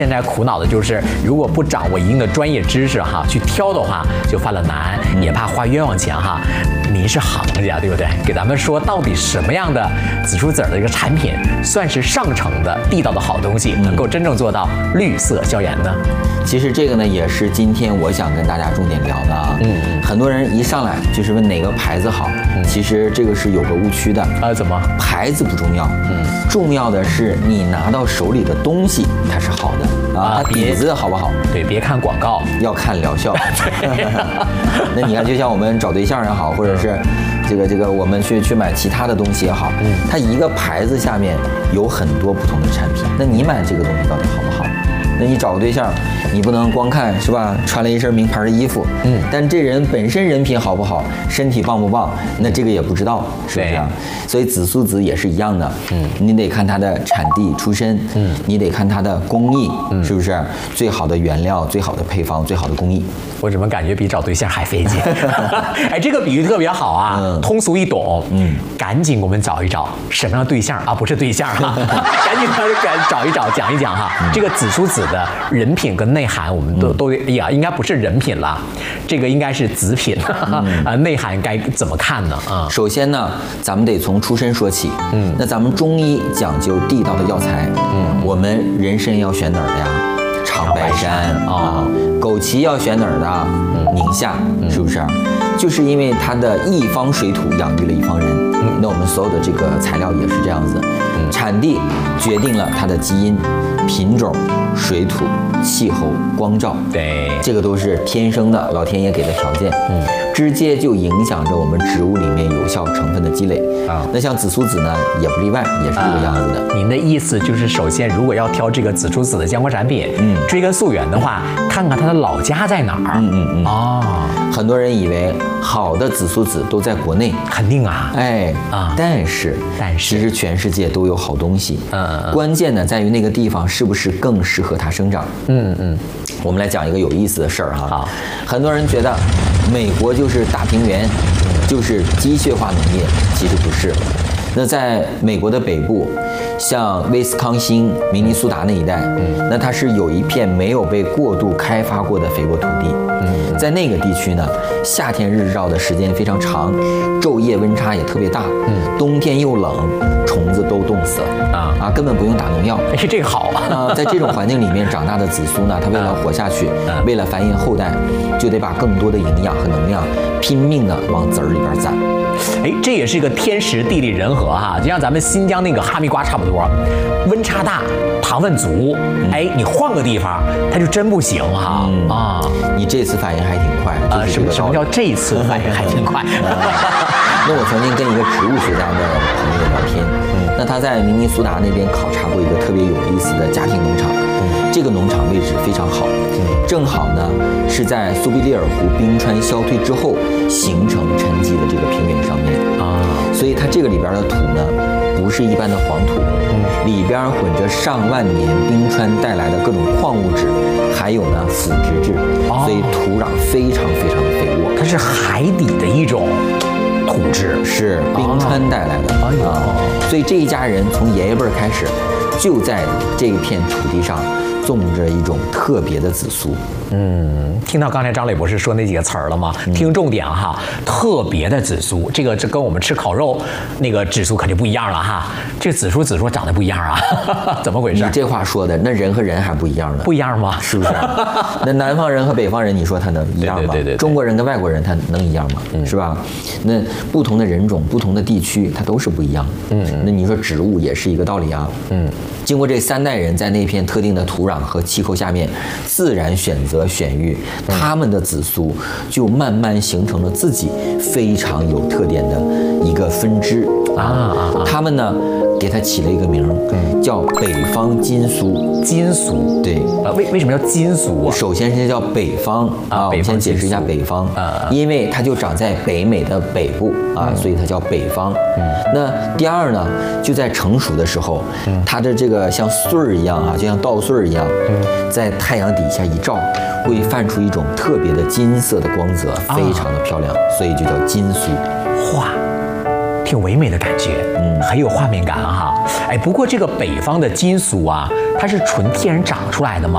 现在苦恼的就是，如果不掌握一定的专业知识哈，去挑的话就犯了难，也怕花冤枉钱哈。您是行家，对不对？给咱们说到底什么样的紫苏籽的这个产品算是上乘的地道的好东西，能够真正做到绿色消炎呢？ 其实这个呢，也是今天我想跟大家重点聊的啊。很多人一上来就是问哪个牌子好，其实这个是有个误区的啊。怎么？ 牌子不重要，重要的是你拿到手里的东西它是好的啊，它底子好不好？ 对，别看广告， 要看疗效。那你看，就像我们找对象也好，或者是这个我们去买其他的东西也好，它一个牌子下面有很多不同的产品，那你买这个东西到底好不好？那你找个对象，你不能光看是吧？穿了一身名牌的衣服，但这人本身人品好不好，身体棒不棒，那这个也不知道，是不是啊？所以紫苏籽也是一样的，你得看它的产地出身，你得看它的工艺，是不是？最好的原料、最好的配方、最好的工艺。 我怎么感觉比找对象还费劲？哎，这个比喻特别好啊，通俗易懂。赶紧我们找一找什么样的对象啊？不是对象哈，赶紧找一找，讲一讲哈。这个紫苏籽的人品跟内涵，我们都呀，应该不是人品了，这个应该是籽品啊。内涵该怎么看呢？啊， 首先呢，咱们得从出身说起。那咱们中医讲究地道的药材。我们人参要选哪儿的呀？长白山啊。枸杞要选哪儿的？宁夏，是不是？就是因为它的一方水土养育了一方人。那我们所有的这个材料也是这样子。产地决定了它的基因、品种、水土、气候、光照， 对， 这个都是天生的，老天爷给的条件，直接就影响着我们植物里面有效成分的积累啊。那像紫苏籽呢，也不例外，也是这个样子的。 您的意思就是，首先如果要挑这个紫苏籽的相关产品，追根溯源的话，看看它的老家在哪儿。哦， 很多人以为好的紫苏籽都在国内， 肯定啊， 但是其实全世界都有好东西。关键呢在于那个地方是不是更适合它生长。我们来讲一个有意思的事儿哈。好，很多人觉得美国就是大平原，就是机械化农业，其实不是。那在美国的北部，像威斯康星、明尼苏达那一带，那它是有一片没有被过度开发过的肥沃土地。在那个地区呢，夏天日照的时间非常长，昼夜温差也特别大，冬天又冷，虫子都冻死了根本不用打农药。 这个好在这种环境里面长大的紫苏呢，它为了活下去，为了繁衍后代，就得把更多的营养和能量拼命的往籽儿里边攒。 这也是一个天时地利人和哈，就像咱们新疆那个哈密瓜差不多，温差大，糖分足。你换个地方，它就真不行哈。 你这次反应还挺快。 什么叫这次反应还挺快？ 那我曾经跟一个植物学家的朋友聊天，那他在明尼苏达那边考察过一个特别有意思的家庭农场。这个农场位置非常好，正好呢是在苏必利尔湖冰川消退之后形成沉积的这个平原上面所以它这个里边的土呢不是一般的黄土，里边混着上万年冰川带来的各种矿物质，还有呢腐殖质，所以土壤非常非常的肥沃。 它是海底的一种土质， 是冰川带来的所以这一家人从爷爷辈开始就在这一片土地上种着一种特别的紫苏。 听到刚才张磊博士说那几个词儿了吗？听重点哈，特别的紫苏，这跟我们吃烤肉那个紫苏肯定不一样了哈。这紫苏长得不一样啊，怎么回事？ 你这话说的，那人和人还不一样呢？ 不一样吗？ 是不是？那南方人和北方人，你说他能一样吗？ 对。 中国人跟外国人他能一样吗？是吧？那不同的人种、不同的地区，它都是不一样。那你说植物也是一个道理啊。经过这3代人在那片特定的土壤和气候下面自然选择选育，他们的紫苏就慢慢形成了自己非常有特点的一个分支他们呢给它起了一个名叫北方金苏。 金苏， 对， 为什么叫金苏啊？ 首先是叫北方我们先解释一下北方因为它就长在北美的北部所以它叫北方。那第二呢，就在成熟的时候，它的这个像穗儿一样就像稻穗儿一样，在太阳底下一照，会泛出一种特别的金色的光泽，非常的漂亮，所以就叫金苏。 挺唯美的感觉，很有画面感哈。不过这个北方的金苏它是纯天然长出来的吗？